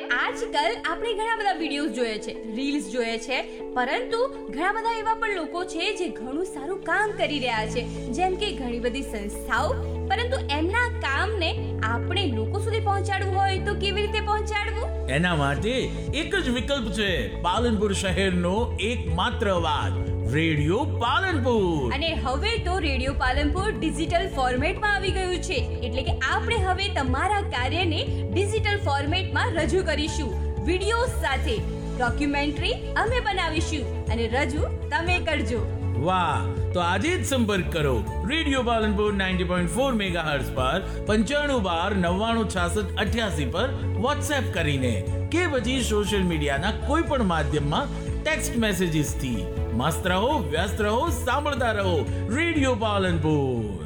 આજકાલ આપણે ઘણા બધા વિડીયોઝ જોઈએ છે, રીલ્સ જોઈએ છે, પરંતુ ઘણા બધા એવા પણ લોકો છે જે ઘણું સારું કામ કરી રહ્યા છે, જેમ કે ઘણી બધી સંસ્થાઓ, પરંતુ એમના કામને આપણે લોકો સુધી પહોંચાડવું હોય તો કેવી રીતે પહોંચાડવું? એના માટે એક જ વિકલ્પ છે, પાલનપુર શહેરનો એકમાત્ર અવાજ, રેડિયો પાલનપુર. અને હવે તો રેડિયો પાલનપુર ડિજિટલ ફોર્મેટમાં આવી ગયું છે, એટલે કે આપણે હવે તમારા કાર્યને ડિજિટલ ફોર્મેટમાં રજૂ કરીશું, વિડીયો સાથે. ડોક્યુમેન્ટરી અમે બનાવીશું અને રજૂ તમે કરજો. વાહ, તો આજે જ સંપર્ક કરો રેડિયો પાલનપુર 90.4 મેગાહર્ટ્ઝ પર 9512996688 પર વોટ્સએપ કરીને કે પછી સોશિયલ મીડિયાના કોઈ પણ માધ્યમમાં ટેક્સ્ટ મેસેજીસ થી. મસ્ત રહો, વ્યસ્ત રહો, સાંભળતા રહો રેડિયો પાલનપુર.